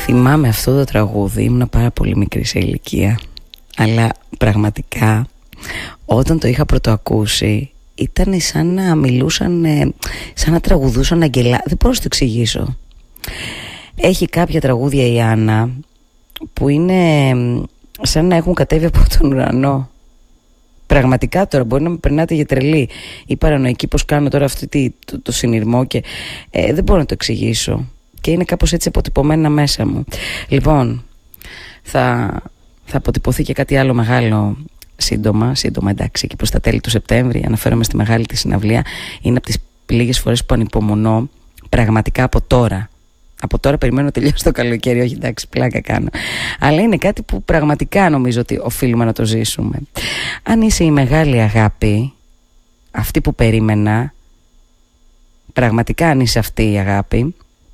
Θυμάμαι αυτό το τραγούδι, ήμουν πάρα πολύ μικρή σε ηλικία, αλλά πραγματικά όταν το είχα πρωτοακούσει ήταν σαν να μιλούσαν, σαν να τραγουδούσαν αγγελά. Δεν μπορώ να το εξηγήσω. Έχει κάποια τραγούδια η Άννα που είναι σαν να έχουν κατέβει από τον ουρανό. Πραγματικά τώρα μπορεί να με περνάτε για τρελή ή παρανοϊκή, πως κάνω τώρα το συνειρμό και δεν μπορώ να το εξηγήσω. Και είναι κάπως έτσι αποτυπωμένα μέσα μου. Λοιπόν, θα αποτυπωθεί και κάτι άλλο μεγάλο σύντομα, εντάξει, και προς τα τέλη του Σεπτέμβρη. Αναφέρομαι στη μεγάλη τη συναυλία. Είναι από τις λίγες φορές που ανυπομονώ πραγματικά από τώρα. Από τώρα περιμένω να τελειώσει το καλοκαίρι. Όχι, εντάξει, πλάκα κάνω. Αλλά είναι κάτι που πραγματικά νομίζω ότι οφείλουμε να το ζήσουμε. Αν είσαι η μεγάλη αγάπη, αυτή που περίμενα, πραγματικά αν είσαι αυτή η αγάπη,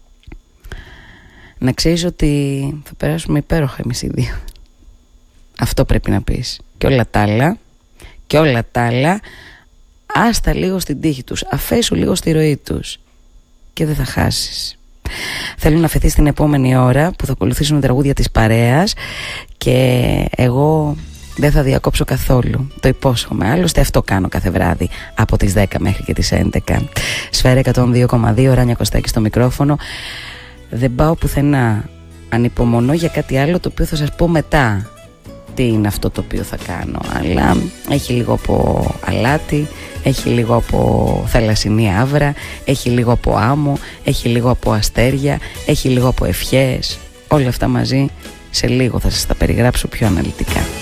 να ξέρεις ότι θα περάσουμε υπέροχα εμείς οι δύο. Αυτό πρέπει να πεις. Και όλα τα άλλα άστα λίγο στην τύχη τους, αφέσου λίγο στη ροή τους και δεν θα χάσεις. Θέλω να αφαιθείς την επόμενη ώρα που θα ακολουθήσουν τραγούδια της παρέας και εγώ δεν θα διακόψω καθόλου, το υπόσχομαι. Άλλωστε αυτό κάνω κάθε βράδυ από τις 10 μέχρι και τις 11. Σφαίρα 102,2, Ράνια Κωστάκη στο μικρόφωνο. Δεν πάω πουθενά. Ανυπομονώ για κάτι άλλο το οποίο θα σας πω μετά τι είναι αυτό το οποίο θα κάνω. Αλλά έχει λίγο από αλάτι, έχει λίγο από θαλασσινή άβρα, έχει λίγο από άμμο, έχει λίγο από αστέρια, έχει λίγο από ευχές. Όλα αυτά μαζί σε λίγο θα σας τα περιγράψω πιο αναλυτικά.